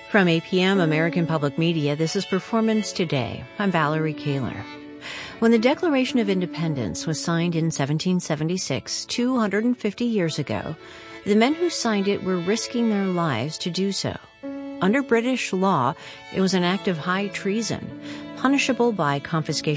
From APM American Public Media, this is Performance Today. I'm Valerie Kaler. When the Declaration of Independence was signed in 1776, 250 years ago, the men who signed it were risking their lives to do so. Under British law, it was an act of high treason, punishable by confiscation